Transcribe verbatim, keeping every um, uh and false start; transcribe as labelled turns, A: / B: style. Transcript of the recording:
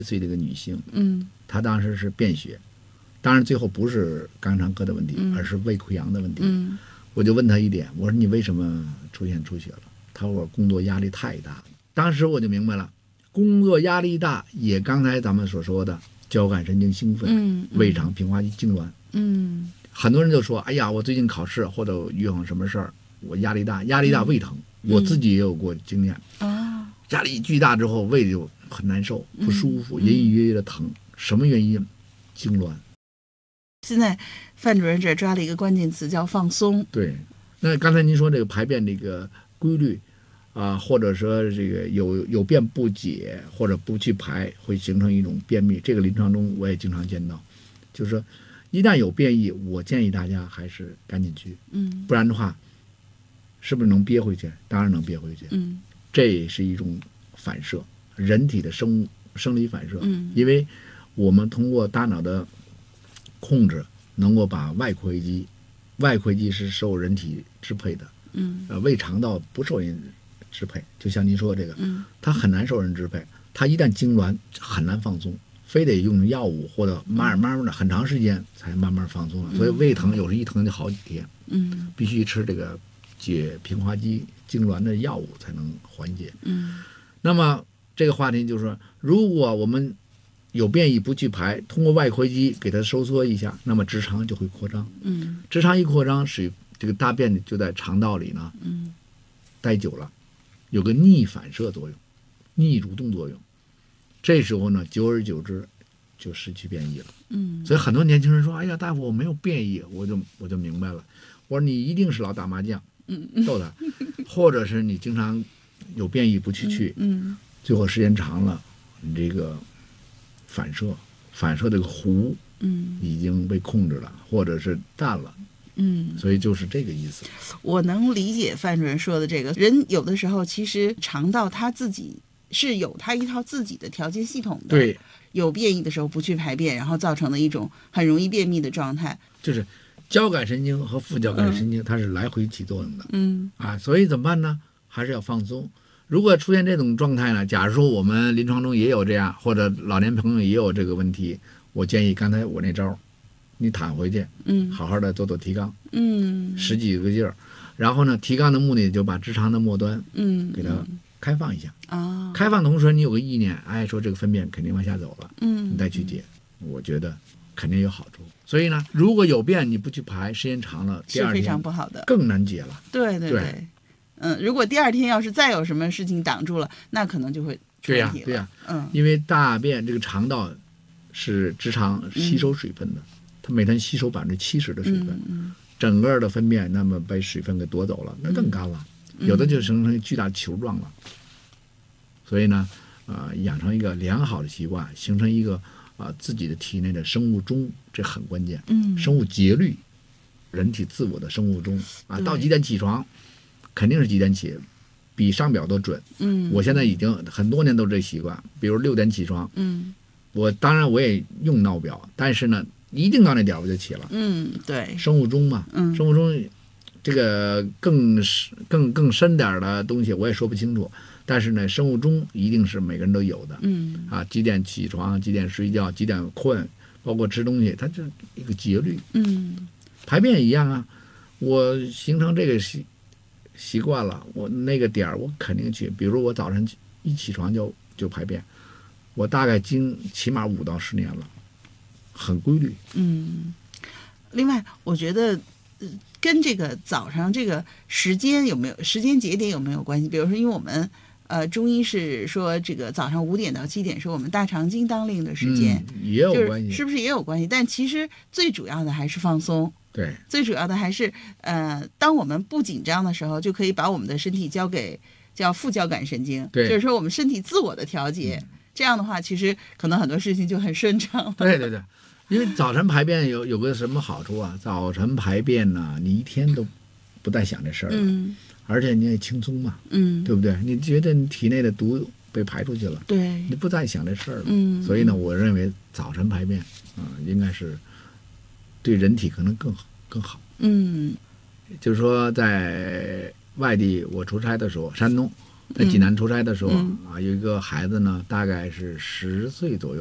A: 岁的一个女性，
B: 嗯，
A: 她当时是便血，当然最后不是肛肠科的问题，
B: 嗯、
A: 而是胃溃疡的问题。
B: 嗯，
A: 我就问她一点，我说你为什么出现出血了？她说我工作压力太大。当时我就明白了，工作压力大也刚才咱们所说的交感神经兴奋，
B: 嗯，
A: 胃肠平滑肌痉挛。
B: 嗯，
A: 很多人就说，哎呀，我最近考试或者遇上什么事儿，我压力大，压力大胃疼。
B: 嗯、
A: 我自己也有过经验。
B: 哦，
A: 压力巨大之后，胃就很难受，不舒服，
B: 嗯、
A: 隐隐约约的疼。什么原因？痉挛。
B: 现在范主任这抓了一个关键词，叫放松。
A: 对，那刚才您说这个排便这个规律啊、呃，或者说这个有有便不解，或者不去排，会形成一种便秘。这个临床中我也经常见到，就是说一旦有便意，我建议大家还是赶紧去，
B: 嗯，
A: 不然的话，是不是能憋回去？当然能憋回去。
B: 嗯，
A: 这也是一种反射，人体的生物生理反射。
B: 嗯，
A: 因为我们通过大脑的控制，能够把外窥肌，外窥肌是受人体支配的，
B: 嗯，
A: 呃，胃肠道不受人支配，就像您说的这个，
B: 嗯，
A: 它很难受人支配，它一旦痉挛很难放松，非得用药物或者慢慢慢的很长时间才慢慢放松了。
B: 嗯、
A: 所以胃疼有时一疼就好几天，
B: 嗯，
A: 必须吃这个解平滑肌痉挛的药物才能缓解。
B: 嗯，
A: 那么这个话题就是说，如果我们有便意不去排，通过外窥肌给它收缩一下，那么直肠就会扩张。
B: 嗯，
A: 直肠一扩张，使这个大便就在肠道里呢，
B: 嗯，
A: 待久了，有个逆反射作用，逆蠕动作用。这时候呢，久而久之就失去便意了。
B: 嗯，
A: 所以很多年轻人说：“哎呀，大夫，我没有便意。”我就我就明白了，我说你一定是老打麻将，
B: 嗯，
A: 逗他，或者是你经常有便意不去去，
B: 嗯，
A: 最后时间长了，你这个反射反射这个弧，
B: 嗯，
A: 已经被控制了，或者是淡了，
B: 嗯，
A: 所以就是这个意思。
B: 我能理解范主任说的这个，人有的时候其实肠道他自己是有他一套自己的调节系统的，
A: 对，
B: 有便意的时候不去排便，然后造成的一种很容易便秘的状态。
A: 就是交感神经和副交感神经、嗯、它是来回起作用的，
B: 嗯
A: 啊，所以怎么办呢？还是要放松。如果出现这种状态呢，假如说我们临床中也有这样，或者老年朋友也有这个问题，我建议刚才我那招，你躺回去，
B: 嗯，
A: 好好的做做提肛，
B: 嗯，
A: 十几个劲儿，然后呢，提肛的目的就把直肠的末端，
B: 嗯，
A: 给它开放一下，
B: 啊、
A: 嗯，开放同时你有个意念，哎，说这个粪便肯定往下走了，
B: 嗯，
A: 你再去解，我觉得肯定有好处。所以呢，如果有便你不去排，时间长了，第二天
B: 是非常不好的，
A: 更难解了。
B: 对对 对, 对。嗯，如果第二天要是再有什么事情挡住了，那可能就会出问题了。
A: 对呀、啊，对呀、
B: 啊，嗯，
A: 因为大便这个肠道是直肠吸收水分的，嗯、它每天吸收百分之七十的水分，
B: 嗯嗯、
A: 整个的粪便那么被水分给夺走了，那更干了，
B: 嗯、
A: 有的就形成巨大球状了。所以呢，呃，养成一个良好的习惯，形成一个啊、呃、自己的体内的生物钟，这很关键。
B: 嗯，
A: 生物节律，人体自我的生物钟啊，到几点起床。肯定是几点起，比上表都准。
B: 嗯，
A: 我现在已经很多年都这习惯，比如六点起床。
B: 嗯，
A: 我当然我也用闹表，但是呢，一定到那点我就起了。
B: 嗯，对，
A: 生物钟嘛，
B: 嗯，
A: 生物钟这个更更更深点的东西我也说不清楚，但是呢，生物钟一定是每个人都有的。
B: 嗯，
A: 啊，几点起床，几点睡觉，几点困，包括吃东西，它就是一个节律。
B: 嗯，
A: 排便一样啊，我形成这个习。习惯了，我那个点儿我肯定去。比如我早晨一起床就就排便，我大概经起码五到十年了，很规律。
B: 嗯，另外我觉得、呃、跟这个早上这个时间有没有时间节点有没有关系？比如说，因为我们呃中医是说这个早上五点到七点是我们大肠经当令的时间，
A: 嗯、也有关系、
B: 就是，是不是也有关系？但其实最主要的还是放松。
A: 对，
B: 最主要的还是呃，当我们不紧张的时候，就可以把我们的身体交给叫副交感神经，
A: 对，
B: 就是说我们身体自我的调节。嗯、这样的话，其实可能很多事情就很顺畅了。
A: 对对对，因为早晨排便有有个什么好处啊？早晨排便呢，你一天都不再想这事儿了，
B: 嗯，
A: 而且你也轻松嘛，
B: 嗯，
A: 对不对？你觉得你体内的毒被排出去了，
B: 对，
A: 你不再想这事儿了，
B: 嗯，
A: 所以呢，我认为早晨排便啊、呃，应该是对人体可能更好。更好，
B: 嗯，
A: 就是说在外地我出差的时候，山东在济南出差的时候、
B: 嗯
A: 啊，有一个孩子呢，大概是十岁左右。